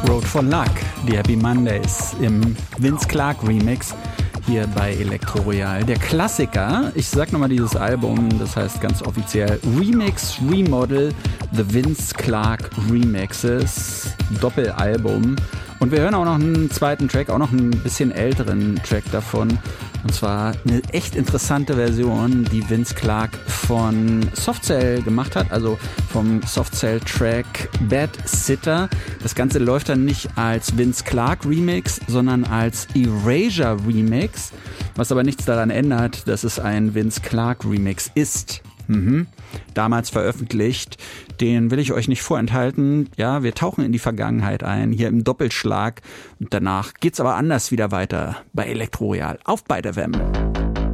Road for Luck, die Happy Mondays im Vince Clarke Remix hier bei Elektro Royal. Der Klassiker, ich sag nochmal dieses Album, das heißt ganz offiziell Remix, Remodel, The Vince Clarke Remixes, Doppelalbum. Und wir hören auch noch einen zweiten Track, auch noch einen bisschen älteren Track davon. Und zwar eine echt interessante Version, die Vince Clarke von Soft Cell gemacht hat, also vom Soft Cell Track Bad Sitter. Das Ganze läuft dann nicht als Vince Clarke Remix, sondern als Erasure Remix, was aber nichts daran ändert, dass es ein Vince Clarke Remix ist. Damals veröffentlicht, den will ich euch nicht vorenthalten. Ja, wir tauchen in die Vergangenheit ein, hier im Doppelschlag. Und danach geht's aber anders wieder weiter bei Elektro Royal auf bei der WEM.